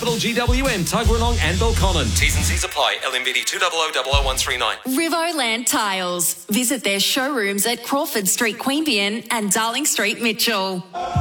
Capital GWM, Tuggeranong and Belconnen. T's and C's apply. LMBD 200 Rivoland Tiles. Visit their showrooms at Crawford Street, Queanbeyan and Darling Street, Mitchell.